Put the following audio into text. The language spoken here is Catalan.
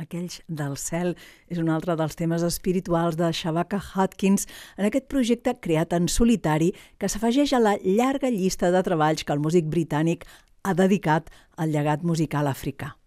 aquells del cel, és un altre dels temes espirituals de Shabaka Hutchins en aquest projecte creat en solitari que s'afegeix a la llarga llista de treballs que el músic britànic ha dedicat al llegat musical africà.